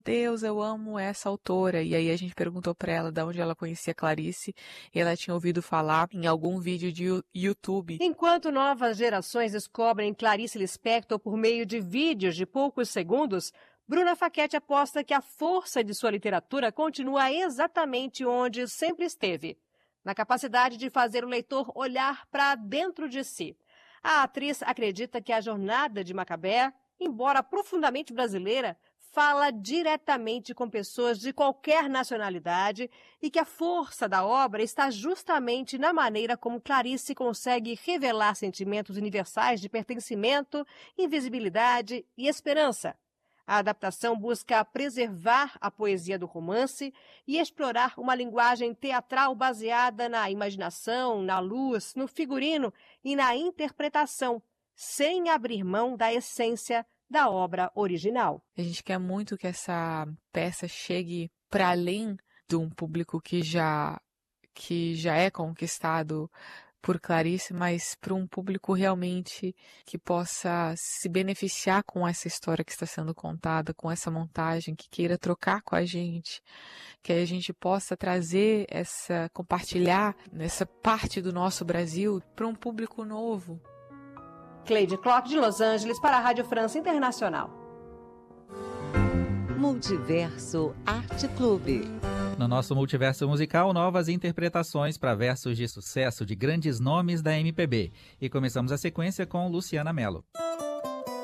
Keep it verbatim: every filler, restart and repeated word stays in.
Deus, eu amo essa autora. E aí a gente perguntou pra ela de onde ela conhecia Clarice, e ela tinha ouvido falar em algum vídeo de YouTube. Enquanto novas gerações descobrem Clarice Lispector por meio de vídeos de poucos segundos, Bruna Facchetti aposta que a força de sua literatura continua exatamente onde sempre esteve, na capacidade de fazer o leitor olhar para dentro de si. A atriz acredita que a jornada de Macabé, embora profundamente brasileira, fala diretamente com pessoas de qualquer nacionalidade e que a força da obra está justamente na maneira como Clarice consegue revelar sentimentos universais de pertencimento, invisibilidade e esperança. A adaptação busca preservar a poesia do romance e explorar uma linguagem teatral baseada na imaginação, na luz, no figurino e na interpretação, sem abrir mão da essência da obra original. A gente quer muito que essa peça chegue para além de um público que já, que já é conquistado por Clarice, mas para um público realmente que possa se beneficiar com essa história que está sendo contada, com essa montagem, que queira trocar com a gente, que a gente possa trazer essa, compartilhar essa parte do nosso Brasil para um público novo. Cleide Klopp, de Los Angeles, para a Rádio França Internacional. Multiverso Arte Clube. No nosso multiverso musical, novas interpretações para versos de sucesso de grandes nomes da M P B. E começamos a sequência com Luciana Mello.